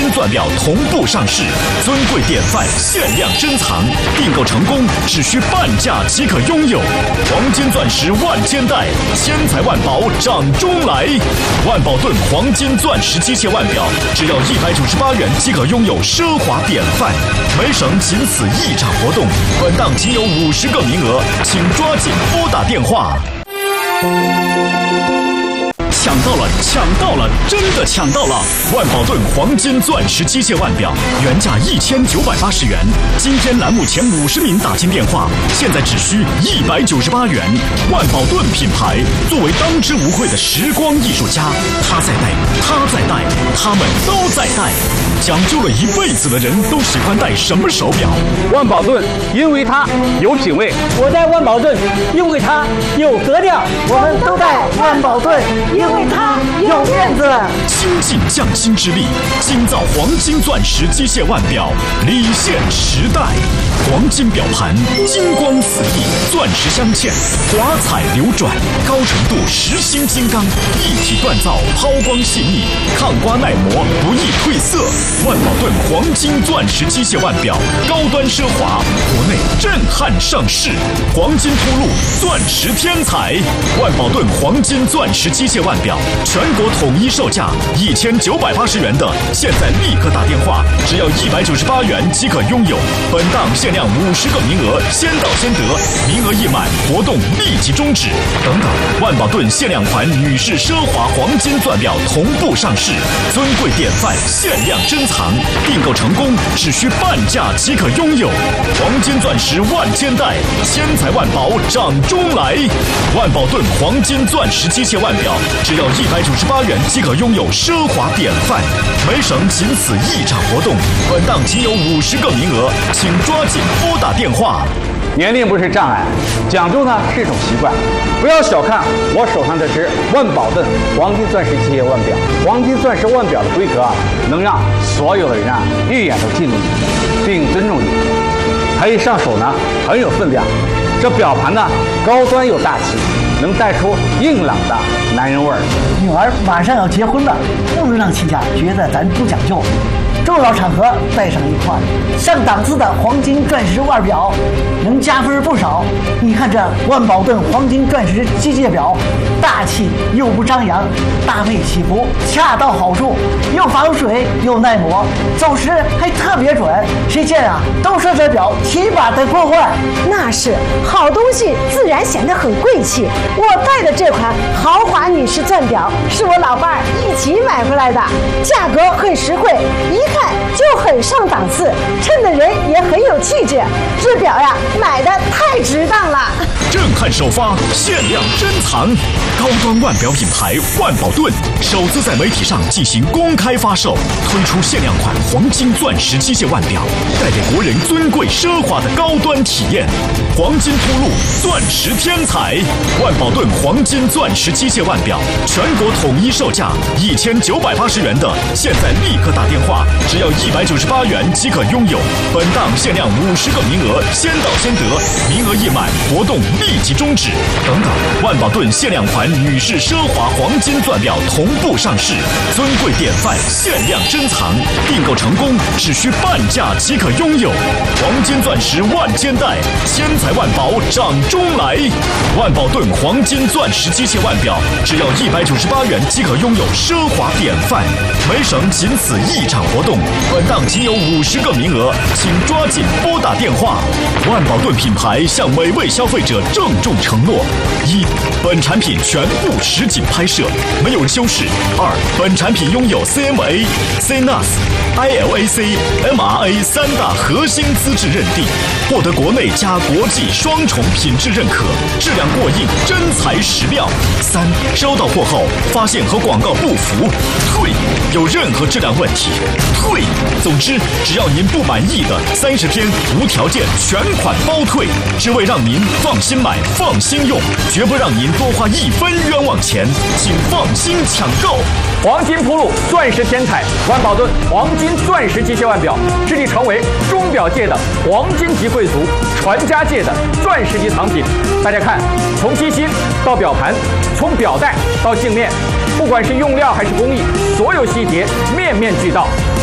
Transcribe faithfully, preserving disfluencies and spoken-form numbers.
金钻表同步上市，尊贵典范，限量珍藏，订购成功只需半价即可拥有。黄金钻石万千代，千财万宝掌中来。万宝盾黄金钻石机械腕表，只要一百九十八元即可拥有奢华典范。每省仅此一场活动，本档仅有五十个名额，请抓紧拨打电话。抢到了，抢到了，真的抢到了！万宝盾黄金钻石机械腕表，原价一千九百八十元，今天栏目前五十名打进电话，现在只需一百九十八元。万宝盾品牌作为当之无愧的时光艺术家，他在戴，他在戴，他们都在戴。讲究了一辈子的人都喜欢戴什么手表？ 万宝盾，因为它有品位。 我戴万宝盾，因为它有格调。 我们都戴万宝盾，因为它有面子。 倾尽匠心之力，精造黄金钻石机械腕表，礼现时代。黄金表盘，金光四溢，钻石镶嵌，华彩流转，高程度实心金刚，一体锻造，抛光细腻，抗刮耐磨，不易褪色。万宝盾黄金钻石机械腕表，高端奢华，国内震撼上市，黄金铺路，钻石天才。万宝盾黄金钻石机械腕表，全国统一售价一千九百八十元的，现在立刻打电话，只要一百九十八元即可拥有。本档限量五十个名额，先到先得，名额一满，活动立即终止。等等，万宝盾限量款女士奢华黄金钻表同步上市，尊贵典范，限量珍藏，订购成功只需半价即可拥有。黄金钻石万千代，千财万宝掌中来。万宝盾黄金钻石机械腕表，只要一百九十八元即可拥有奢华典范。每省仅此一场活动，本档仅有五十个名额，请抓紧拨打电话。 年龄不是障碍，讲究呢是一种习惯。不要小看我手上这只万宝盾黄金钻石机械腕表，黄金钻石腕表的规格啊，能让所有的人啊一眼都记住你，并尊重你。它一上手呢很有分量，这表盘呢高端又大气，能带出硬朗的男人味儿。 女儿马上要结婚了，不能让亲家觉得咱不讲究。重要场合带上一块上档次的黄金钻石腕表，能加分不少。你看这万宝盾黄金钻石机械表，大气又不张扬，搭配起伏恰到好处，又防水又耐磨，走时还特别准。谁见啊都说这表起码得破万。 那是好东西，自然显得很贵气。我戴的这款豪华女士钻表是我老伴儿一起买回来的，价格很实惠，一看就很上档次，衬的人也很有气质。这表呀，买的太值当了。 震撼首发，限量珍藏，高端腕表品牌万宝盾首次在媒体上进行公开发售，推出限量款黄金钻石机械腕表，带给国人尊贵奢华的高端体验。黄金铺路，钻石天才，万宝盾黄金钻石机械腕表，全国统一售价一千九百八十元的，现在立刻打电话，只要一百九十八元即可拥有。本档限量五十个名额，先到先得，名额一满，活动立即终止。等等，万宝盾限量款女士奢华黄金钻表同步上市，尊贵典范，限量珍藏，订购成功只需半价即可拥有。黄金钻石万千代，千财万宝掌中来。万宝盾黄金钻石机械腕表，只要一百九十八元即可拥有奢华典范。每省仅此一场活动，本档仅有五十个名额，请抓紧拨打电话。万宝盾品牌向每位消费者郑重承诺：一、本产品全部实景拍摄，没有修饰；二、本产品拥有 C M A、C N A S、I L A C、M R A 三大核心资质认定，获得国内加国际双重品质认可，质量过硬，真材实料。三、收到货后发现和广告不符，退；有任何质量问题，退。总之，只要您不满意的，三十天无条件全款包退，只为让您放心买、放心用，绝不让您多花一分冤枉钱，请放心抢购。 黄金铺路，钻石天才，万宝盾黄金钻石机械腕表，致力成为钟表界的黄金级贵族，传家界的钻石级藏品。大家看，从机芯到表盘，从表带到镜面，不管是用料还是工艺，所有细节面面俱到。